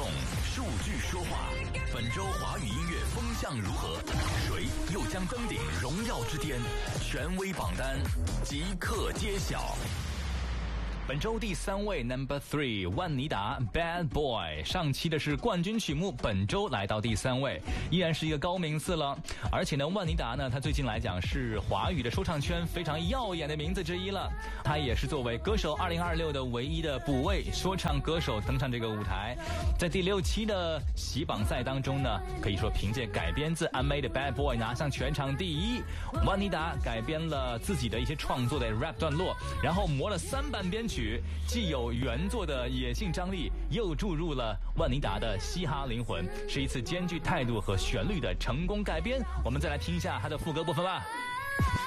数据说话。本周华语音乐风向如何？谁又将登顶荣耀之巅？权威榜单即刻揭晓。本周第3位 No.3 万妮达 Bad Boy， 上期的是冠军曲目，本周来到第3位，依然是一个高名次了。而且呢，万妮达呢，她最近来讲是华语的说唱圈非常耀眼的名字之一了。她也是作为歌手2026的唯一的补位说唱歌手登上这个舞台。在第6期的喜榜赛当中呢，可以说凭借改编自阿妹的 Bad Boy 拿上全场第一。万妮达改编了自己的一些创作的 rap 段落，然后磨了3版编曲，既有原作的野性张力，又注入了万妮达的嘻哈灵魂，是一次兼具态度和旋律的成功改编。我们再来听一下它的副歌部分吧。